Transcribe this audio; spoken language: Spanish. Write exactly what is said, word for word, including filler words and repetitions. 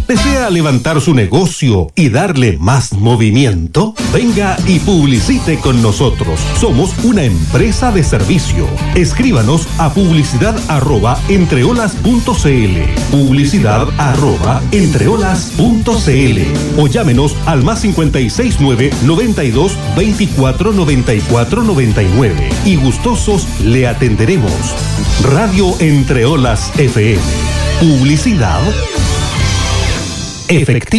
¿Desea levantar su negocio y darle más movimiento? Venga y publicite con nosotros. Somos una empresa de servicio. Escríbanos a publicidad arroba entreolas punto cl, publicidad arroba entreolas punto cl o llámenos al más cincuenta y seis nueve noventa y dos veinticuatro noventa y cuatro noventa y nueve y gustosos le atenderemos. Radio Entre Olas F M. Publicidad efectiva.